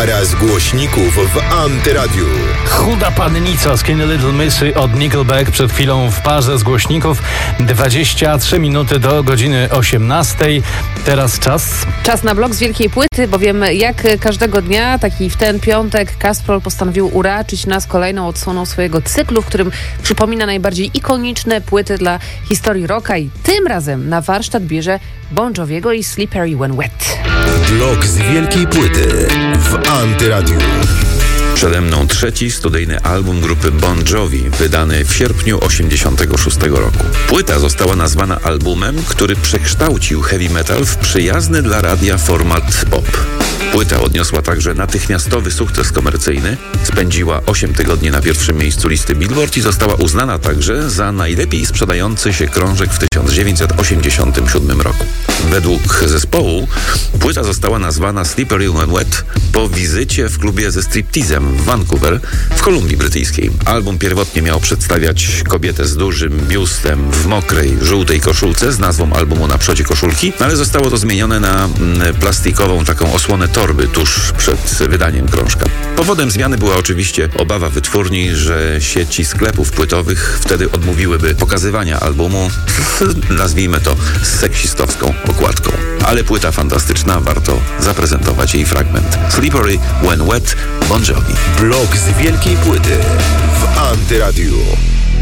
Para z głośników w Antyradiu. Chuda pannica Skinny Little Missy od Nickelback przed chwilą w parze z głośników. 23 minuty do godziny 18. Teraz czas na blog z wielkiej płyty, bowiem jak każdego dnia, taki w ten piątek Kasprol postanowił uraczyć nas kolejną odsłoną swojego cyklu, w którym przypomina najbardziej ikoniczne płyty dla historii rocka i tym razem na warsztat bierze Bon Joviego i Slippery When Wet. Blog z wielkiej płyty w Antyradiu. Przede mną trzeci studyjny album grupy Bon Jovi, wydany w sierpniu 1986 roku. Płyta została nazwana albumem, który przekształcił heavy metal w przyjazny dla radia format pop. Płyta odniosła także natychmiastowy sukces komercyjny, spędziła 8 tygodni na pierwszym miejscu listy Billboard i została uznana także za najlepiej sprzedający się krążek w 1987 roku. Według zespołu płyta została nazwana Slippery When Wet po wizycie w klubie ze stripteasem w Vancouver w Kolumbii Brytyjskiej. Album pierwotnie miał przedstawiać kobietę z dużym biustem w mokrej, żółtej koszulce z nazwą albumu na przodzie koszulki, ale zostało to zmienione na plastikową taką osłonę torby tuż przed wydaniem krążka. Powodem zmiany była oczywiście obawa wytwórni, że sieci sklepów płytowych wtedy odmówiłyby pokazywania albumu, nazwijmy to seksistowską okładką. Ale płyta fantastyczna, warto zaprezentować jej fragment. Slippery When Wet, Bon Jovi. Blog z wielkiej płyty w Antyradiu.